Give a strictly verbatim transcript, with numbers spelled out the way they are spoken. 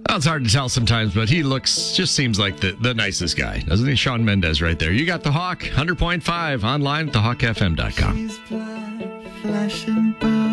Well, it's hard to tell sometimes, but he looks, just seems like the, the nicest guy, doesn't he? Shawn Mendes right there. You got The Hawk, one hundred point five, online at the hawk f m dot com. She's black, flashing by.